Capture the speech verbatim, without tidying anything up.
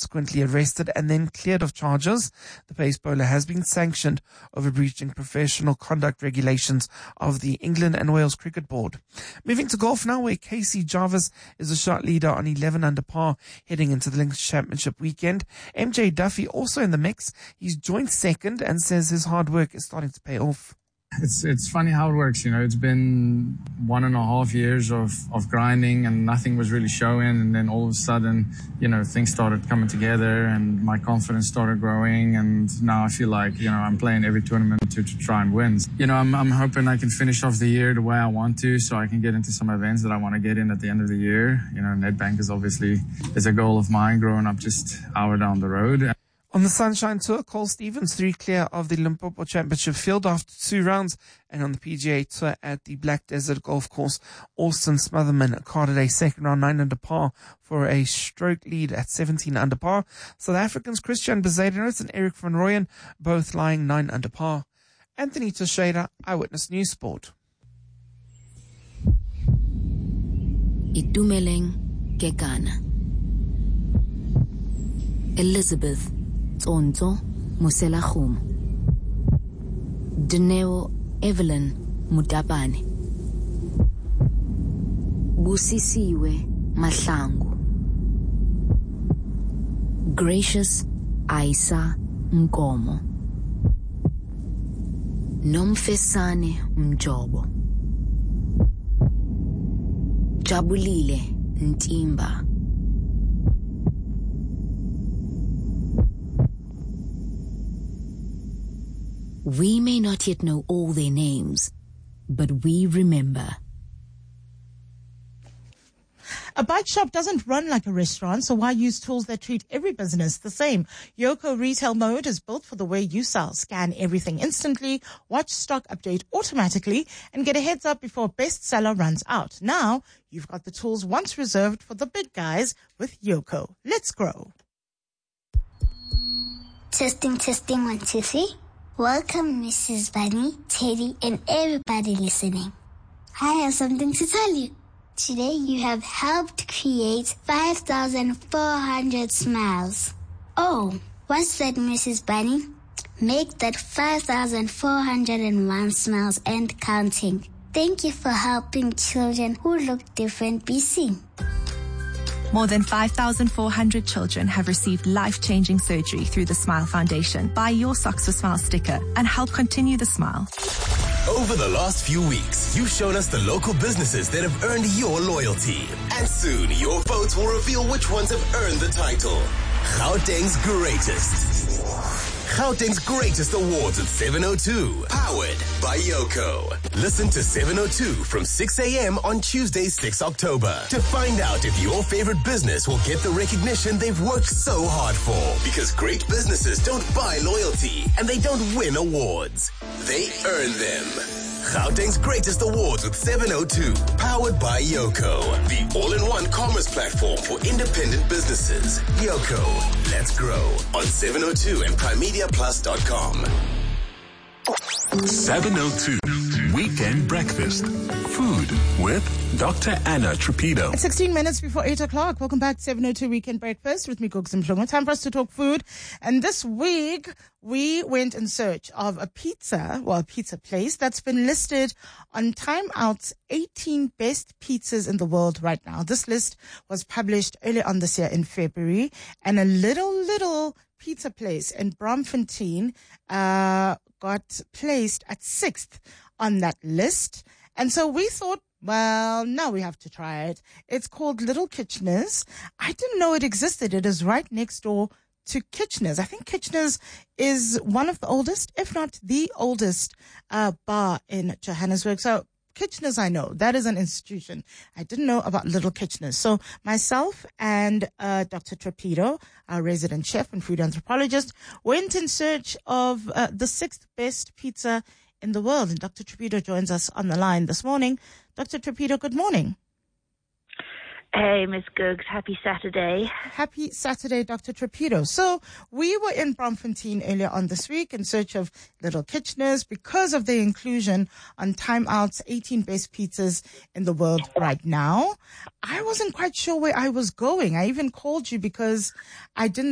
subsequently arrested and then cleared of charges. The pace bowler has been sanctioned over breaching professional conduct regulations of the England and Wales Cricket Board. Moving to golf now, where Casey Jarvis is a shot leader on eleven under par heading into the Links Championship weekend. M J Duffy also in the mix. He's joined second and says his hard work is starting to pay off. It's it's funny how it works, you know. It's been one and a half years of, of grinding and nothing was really showing, and then all of a sudden, you know, things started coming together and my confidence started growing, and now I feel like, you know, I'm playing every tournament to, to try and win. You know, I'm I'm hoping I can finish off the year the way I want to, so I can get into some events that I want to get in at the end of the year. You know, Nedbank is obviously is a goal of mine growing up just an hour down the road. On the Sunshine Tour, Cole Stevens three clear of the Limpopo Championship field after two rounds. And on the P G A Tour at the Black Desert Golf Course, Austin Smotherman carded a second round nine under par for a stroke lead at seventeen under par. South Africans Christian Bezuidenhout and Eric van Rooyen both lying nine under par. Anthony Teixeira, Eyewitness News Sport. Itumeleng Kekana. Elizabeth Tsonto Muselachum. Dineo Evelyn Mutapane. Busisiwe Mahlangu. Gracious Aisa Mkomo. Nomfesane Mjobo. Jabulile Ntimba. We may not yet know all their names, but we remember. A bike shop doesn't run like a restaurant, so why use tools that treat every business the same? Yoco Retail Mode is built for the way you sell. Scan everything instantly, watch stock update automatically, and get a heads up before bestseller runs out. Now, you've got the tools once reserved for the big guys with Yoco. Let's grow. Testing, testing, one, two, three. Welcome, Missus Bunny, Teddy, and everybody listening. I have something to tell you. Today you have helped create five thousand four hundred smiles. Oh, what's that, Missus Bunny? Make that five thousand four hundred one smiles and counting. Thank you for helping children who look different be seen. More than five thousand four hundred children have received life-changing surgery through the Smile Foundation. Buy your Socks for Smile sticker and help continue the smile. Over the last few weeks, you've shown us the local businesses that have earned your loyalty. And soon, your votes will reveal which ones have earned the title. Gauteng's Greatest. Gauteng's Greatest Awards at seven oh two. Powered by Yoco. Listen to seven oh two from six a.m. on Tuesday, sixth October to find out if your favorite business will get the recognition they've worked so hard for. Because great businesses don't buy loyalty and they don't win awards. They earn them. Gauteng's Greatest Awards with seven oh two. Powered by Yoco. The all-in-one commerce platform for independent businesses. Yoco. Let's grow on seven oh two and primedia plus dot com. seven oh two Weekend Breakfast. Food with Doctor Anna Trapido. At sixteen minutes before eight o'clock, welcome back to seven oh two Weekend Breakfast with me, Gugs Mhlongo. Time for us to talk food. And this week, we went in search of a pizza, well, a pizza place that's been listed on Time Out's eighteen best pizzas in the world right now. This list was published earlier on this year in February, and a little, little pizza place in Braamfontein uh, got placed at sixth on that list. And so we thought, well, now we have to try it. It's called Little Kitchener's. I didn't know it existed. It is right next door to Kitchener's. I think Kitchener's is one of the oldest, if not the oldest, uh, bar in Johannesburg. So Kitchener's, I know. That is an institution. I didn't know about Little Kitchener's. So myself and uh, Doctor Trapido, our resident chef and food anthropologist, went in search of uh, the sixth best pizza in the world. And Doctor Trapido joins us on the line this morning. Doctor Trapido, good morning. Hey, Miss Googs. Happy Saturday. Happy Saturday, Doctor Trapido. So we were in Braamfontein earlier on this week in search of Little Kitchener's because of the inclusion on Time Out's eighteen best pizzas in the world right now. I wasn't quite sure where I was going. I even called you because I didn't